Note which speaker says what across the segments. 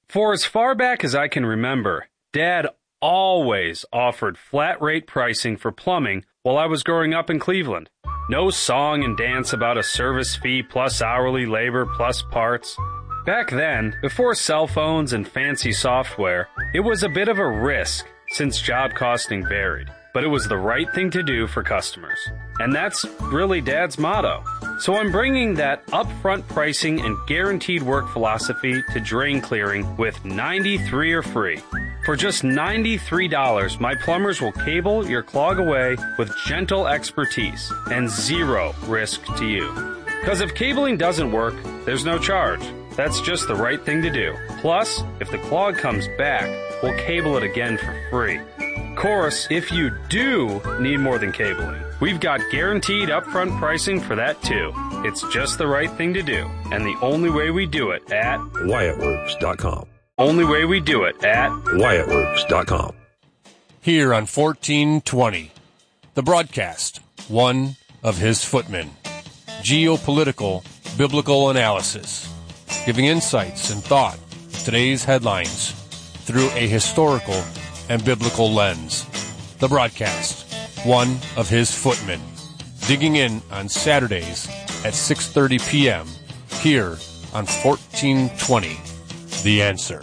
Speaker 1: For as far back as I can remember, Dad always offered flat rate pricing for plumbing while I was growing up in Cleveland. No song and dance about a service fee plus hourly labor plus parts. Back then, before cell phones and fancy software, it was a bit of a risk since job costing varied, but it was the right thing to do for customers. And that's really Dad's motto. So I'm bringing that upfront pricing and guaranteed work philosophy to drain clearing with 93 or free. For just $93, my plumbers will cable your clog away with gentle expertise and zero risk to you. Because if cabling doesn't work, there's no charge. That's just the right thing to do. Plus, if the clog comes back, we'll cable it again for free. Of course, if you do need more than cabling, we've got guaranteed upfront pricing for that too. It's just the right thing to do, and the only way we do it at
Speaker 2: WyattWorks.com.
Speaker 1: Only way we do it at
Speaker 2: WyattWorks.com.
Speaker 3: Here on 1420, the broadcast, one of his footmen. Geopolitical, biblical analysis, giving insights and thought to today's headlines through a historical and biblical lens. The broadcast, one of his footmen, digging in on Saturdays at 6:30 p.m. here on 1420. The Answer.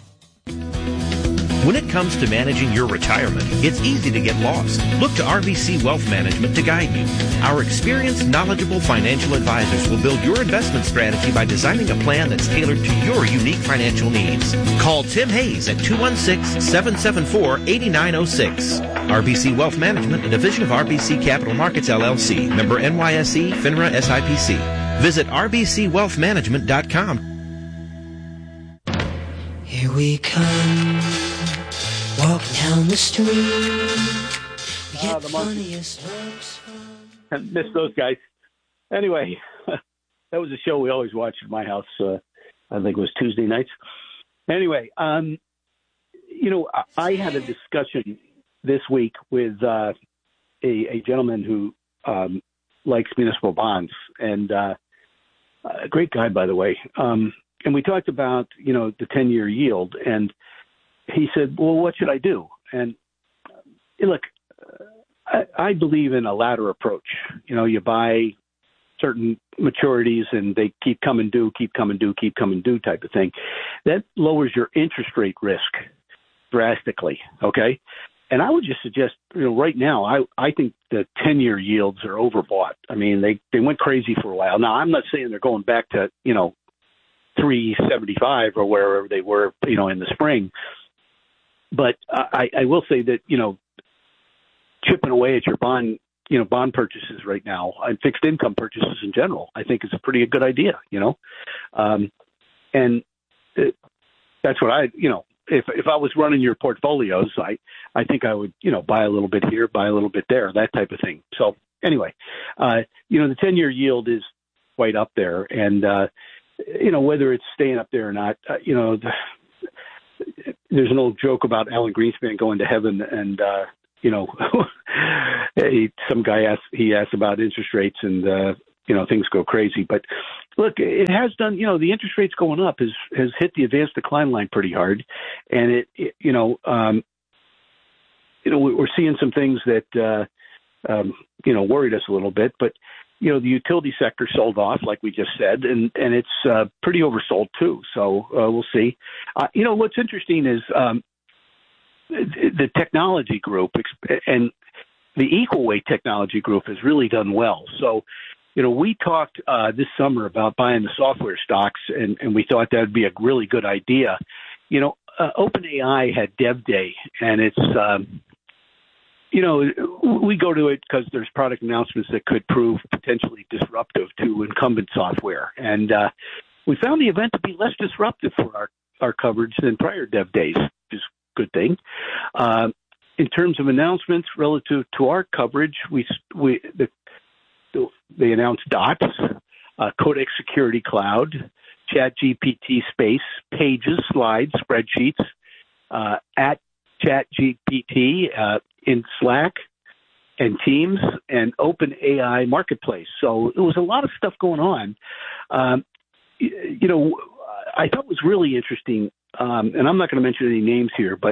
Speaker 4: When it comes to managing your retirement, it's easy to get lost. Look to RBC Wealth Management to guide you. Our experienced, knowledgeable financial advisors will build your investment strategy by designing a plan that's tailored to your unique financial needs. Call Tim Hayes at 216-774-8906. RBC Wealth Management, a division of RBC Capital Markets, LLC. Member NYSE, FINRA, SIPC. Visit rbcwealthmanagement.com.
Speaker 5: Here we come, walking down the street. We get the funniest looks from...
Speaker 6: I miss those guys. Anyway, that was a show we always watched at my house. I think it was Tuesday nights. Anyway, I had a discussion this week with a gentleman who likes municipal bonds, and a great guy, by the way. And we talked about, the 10-year yield, and he said, well, what should I do? And look, I believe in a ladder approach. You buy certain maturities and they keep coming due type of thing. That lowers your interest rate risk drastically, okay? And I would just suggest, right now, I think the 10-year yields are overbought. I mean, they went crazy for a while. Now, I'm not saying they're going back to, 375 or wherever they were, in the spring. But I will say that, chipping away at your bond purchases right now and fixed income purchases in general, I think is a pretty good idea, and that's what if I was running your portfolios, I think I would, buy a little bit here, buy a little bit there, that type of thing. So anyway, the 10-year yield is quite up there, and, whether it's staying up there or not, there's an old joke about Alan Greenspan going to heaven and, some guy asked about interest rates and, things go crazy. But look, it has done, the interest rates going up has hit the advanced decline line pretty hard. And we're seeing some things that, worried us a little bit, but, the utility sector sold off, like we just said, and it's pretty oversold too. So we'll see. What's interesting is the technology group and the Equal Weight technology group has really done well. So, we talked this summer about buying the software stocks, and we thought that would be a really good idea. OpenAI had Dev Day, and it's we go to it because there's product announcements that could prove potentially disruptive to incumbent software. And we found the event to be less disruptive for our coverage than prior Dev Days, which is a good thing. In terms of announcements relative to our coverage, they announced DOTS, Codex Security Cloud, ChatGPT Space, Pages, Slides, Spreadsheets, at ChatGPT in Slack and Teams and OpenAI Marketplace. So it was a lot of stuff going on. I thought was really interesting and I'm not going to mention any names here, but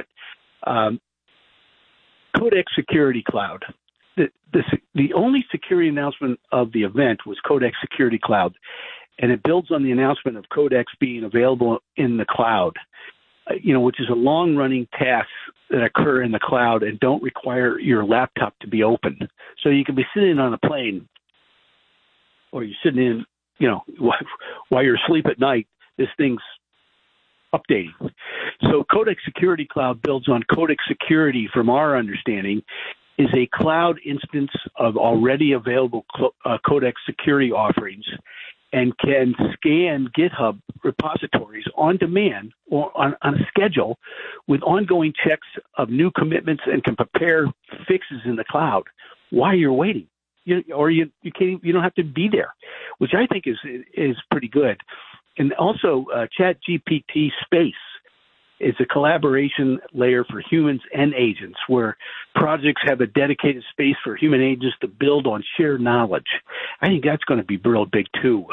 Speaker 6: Codex Security Cloud. The only security announcement of the event was Codex Security Cloud, and it builds on the announcement of Codex being available in the cloud, which is a long-running task that occur in the cloud and don't require your laptop to be open. So you can be sitting on a plane, or you're sitting in, while you're asleep at night, this thing's updating. So Codex Security Cloud builds on Codex Security, from our understanding, is a cloud instance of already available Codex security offerings and can scan GitHub repositories on demand or on a schedule with ongoing checks of new commitments and can prepare fixes in the cloud while you're waiting. You don't have to be there, which I think is pretty good. And also ChatGPT Space is a collaboration layer for humans and agents, where projects have a dedicated space for human agents to build on shared knowledge. I think that's going to be real big too.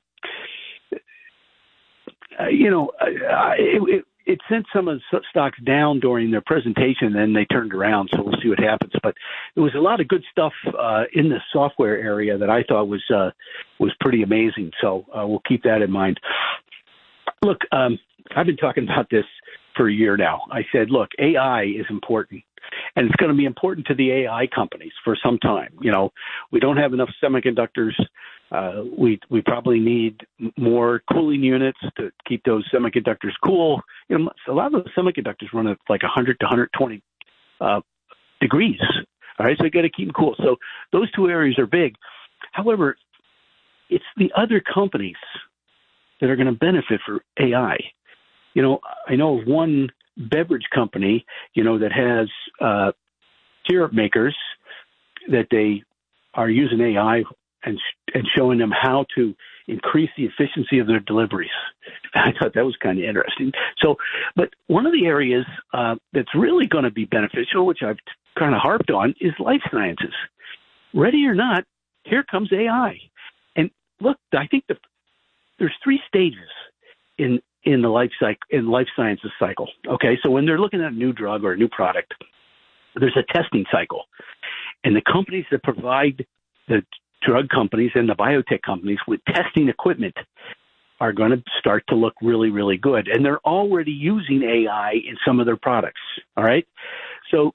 Speaker 6: It sent some of the stocks down during their presentation, then they turned around, so we'll see what happens. But there was a lot of good stuff in the software area that I thought was pretty amazing, so we'll keep that in mind. Look, I've been talking about this for a year now. I said, look, AI is important, and it's going to be important to the AI companies for some time. We don't have enough semiconductors. We probably need more cooling units to keep those semiconductors cool. A lot of the semiconductors run at like 100 to 120 degrees. All right, so you got to keep them cool. So those two areas are big. However, it's the other companies that are going to benefit for AI. I know of one beverage company, that has syrup makers that they are using AI and showing them how to increase the efficiency of their deliveries. I thought that was kind of interesting. So, but one of the areas that's really going to be beneficial, which I've kind of harped on, is life sciences. Ready or not, here comes AI. And look, I think there's three stages in the life sciences cycle. Okay, so when they're looking at a new drug or a new product, there's a testing cycle, and the companies that provide the drug companies and the biotech companies with testing equipment are going to start to look really, really good, and they're already using AI in some of their products. All right, so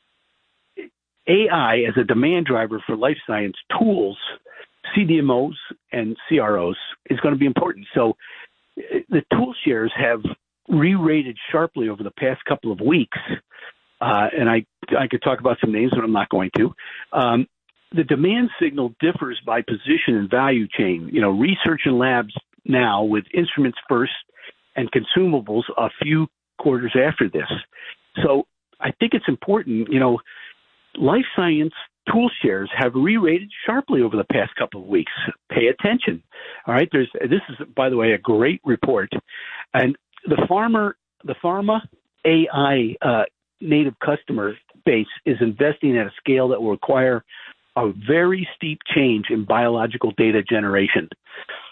Speaker 6: AI as a demand driver for life science tools, CDMOs and CROs, is going to be important. So the tool shares have re-rated sharply over the past couple of weeks, and I could talk about some names, but I'm not going to. The demand signal differs by position and value chain. Research and labs now with instruments first and consumables a few quarters after this. So I think it's important. Life science tool shares have re-rated sharply over the past couple of weeks. Pay attention. All right. This is, by the way, a great report. And the pharma AI native customer base is investing at a scale that will require a very steep change in biological data generation.